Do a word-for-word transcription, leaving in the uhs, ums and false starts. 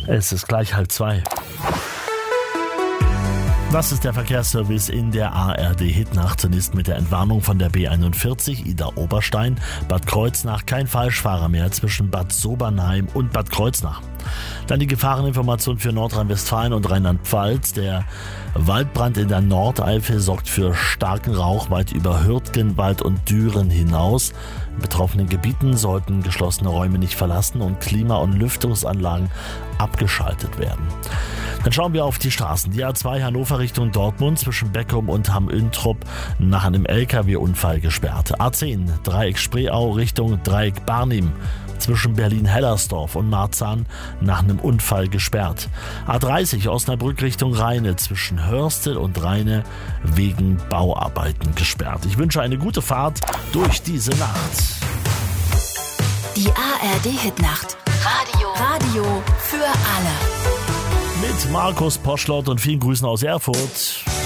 Es ist gleich halb zwei. Das ist der Verkehrsservice in der A R D-Hitnacht. Zunächst mit der Entwarnung von der B einundvierzig Idar-Oberstein, Bad Kreuznach, kein Falschfahrer mehr zwischen Bad Sobernheim und Bad Kreuznach. Dann die Gefahreninformation für Nordrhein-Westfalen und Rheinland-Pfalz. Der Waldbrand in der Nordeifel sorgt für starken Rauch weit über Hürtgenwald und Düren hinaus. In betroffenen Gebieten sollten geschlossene Räume nicht verlassen und Klima- und Lüftungsanlagen abgeschaltet werden. Dann schauen wir auf die Straßen. Die A zwei Hannover Richtung Dortmund zwischen Beckum und Hamm-Üntrop nach einem L K W-Unfall gesperrt. A zehn Dreieck Spreeau Richtung Dreieck Barnim zwischen Berlin-Hellersdorf und Marzahn nach einem Unfall gesperrt. A dreißig Osnabrück Richtung Rheine zwischen Hörstel und Rheine wegen Bauarbeiten gesperrt. Ich wünsche eine gute Fahrt durch diese Nacht. Die A R D-Hitnacht. Radio. Radio für alle. Mit Markus Poschlott und vielen Grüßen aus Erfurt.